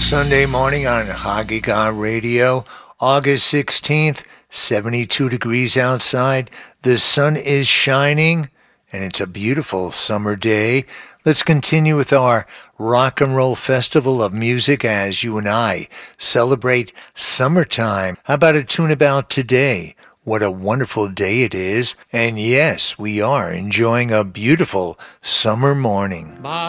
Sunday morning on Hagiga Radio, August 16th, 72 degrees outside. The sun is shining, and it's a beautiful summer day. Let's continue with our rock and roll festival of music as you and I celebrate summertime. How about a tune about today? What a wonderful day it is. And yes, we are enjoying a beautiful summer morning.